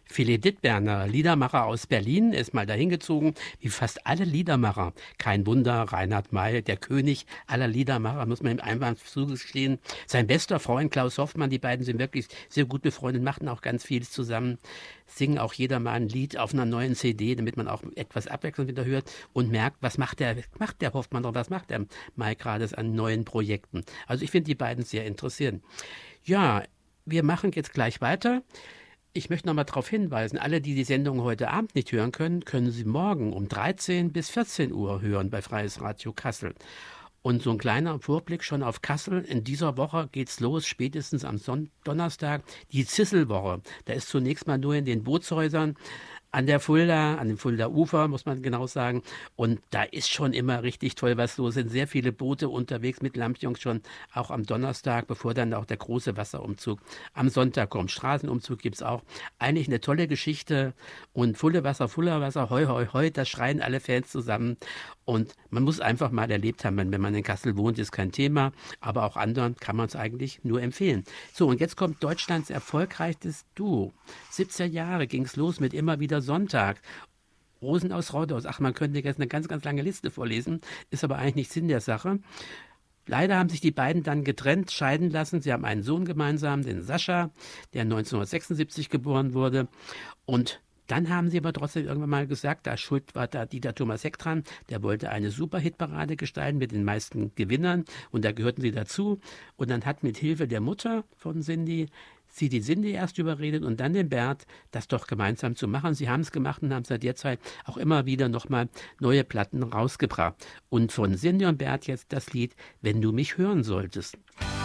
Philipp Dittberner, Liedermacher aus Berlin, ist mal dahin gezogen, wie fast alle Liedermacher. Kein Wunder, Reinhard May, der König aller Liedermacher, muss man ihm einfach zugestehen. Sein bester Freund Klaus Hoffmann, die beiden sind wirklich sehr gut befreundet, machten auch ganz vieles zusammen, singen auch jeder mal ein Lied auf einer neuen CD, damit man auch etwas Abwechslung wieder hört und merkt, was macht der Hoffmann oder was macht der May gerade an neuen Projekten. Also ich finde die beiden sehr interessierend. Ja, wir machen jetzt gleich weiter. Ich möchte noch mal darauf hinweisen, alle, die die Sendung heute Abend nicht hören können, können sie morgen um 13 bis 14 Uhr hören bei Freies Radio Kassel. Und so ein kleiner Vorblick schon auf Kassel. In dieser Woche geht's los, spätestens am Donnerstag, die Zisselwoche. Da ist zunächst mal nur in den Bootshäusern an dem Fulda Ufer, muss man genau sagen. Und da ist schon immer richtig toll was los. Sind sehr viele Boote unterwegs mit Lampions schon, auch am Donnerstag, bevor dann auch der große Wasserumzug am Sonntag kommt. Straßenumzug gibt's auch. Eigentlich eine tolle Geschichte. Und Fuller Wasser, hoi, hoi, hoi, da schreien alle Fans zusammen. Und man muss einfach mal erlebt haben, wenn man in Kassel wohnt, ist kein Thema. Aber auch anderen kann man es eigentlich nur empfehlen. So, und jetzt kommt Deutschlands erfolgreichstes Duo. 17 Jahre ging es los mit immer wieder Sonntag. Rosen aus Raudaus. Ach, man könnte jetzt eine ganz, ganz lange Liste vorlesen, ist aber eigentlich nicht Sinn der Sache. Leider haben sich die beiden dann getrennt, scheiden lassen. Sie haben einen Sohn gemeinsam, den Sascha, der 1976 geboren wurde. Und dann haben sie aber trotzdem irgendwann mal gesagt, da schuld war da Dieter Thomas Heck dran, der wollte eine super Hitparade gestalten mit den meisten Gewinnern und da gehörten sie dazu. Und dann hat mit Hilfe der Mutter von Cindy sie die Cindy erst überredet und dann den Bert, das doch gemeinsam zu machen. Sie haben es gemacht und haben seit der Zeit auch immer wieder nochmal neue Platten rausgebracht. Und von Cindy und Bert jetzt das Lied Wenn du mich hören solltest.